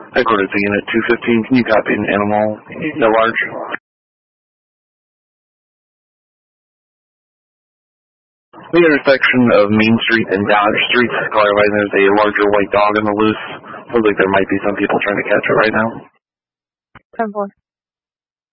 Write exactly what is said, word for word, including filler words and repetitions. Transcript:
Headquarters to Unit two fifteen, can you copy an animal no large? The intersection of Main Street and Dodge Street, clarifying there's a larger white dog on the loose. Sounds like there might be some people trying to catch it right now. ten four.